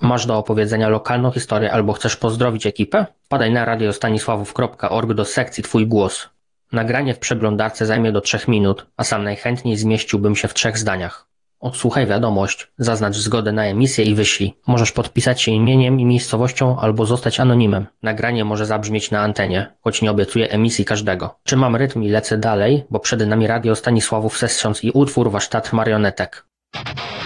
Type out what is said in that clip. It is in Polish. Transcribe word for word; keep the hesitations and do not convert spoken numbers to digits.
Masz do opowiedzenia lokalną historię albo chcesz pozdrowić ekipę? Wpadaj na radiostanisławów kropka org do sekcji Twój głos. Nagranie w przeglądarce zajmie do trzech minut, a sam najchętniej zmieściłbym się w trzech zdaniach. Odsłuchaj wiadomość, zaznacz zgodę na emisję i wyślij. Możesz podpisać się imieniem i miejscowością albo zostać anonimem. Nagranie może zabrzmieć na antenie, choć nie obiecuję emisji każdego. Trzymam rytm i lecę dalej, bo przed nami Radio Stanisławów Sestrząc i utwór Warsztat Marionetek.